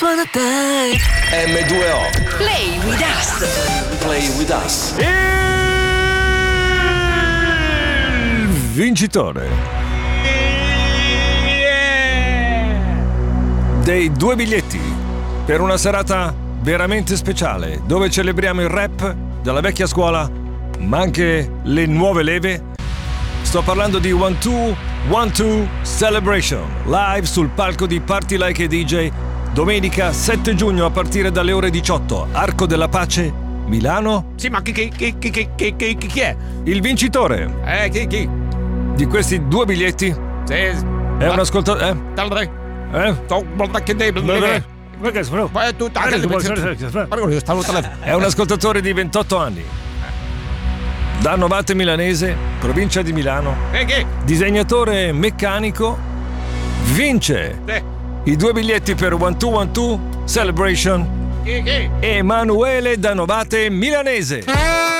upon a time. M2O. Play with us. Play with us. Il vincitore dei 2 biglietti per una serata veramente speciale dove celebriamo il rap della vecchia scuola ma anche le nuove leve. Sto parlando di 1-2-1-2 Celebration live sul palco di Party Like a DJ domenica 7 giugno a partire dalle ore 18, Arco della Pace, Milano. Sì, ma chi è? Il vincitore Chi? di questi 2 biglietti Sì. è un ascoltatore. È un ascoltatore di 28 anni. Da Novate Milanese, provincia di Milano. Disegnatore meccanico. Vince i 2 biglietti per 1-2-1-2 Celebration. Emanuele da Novate Milanese.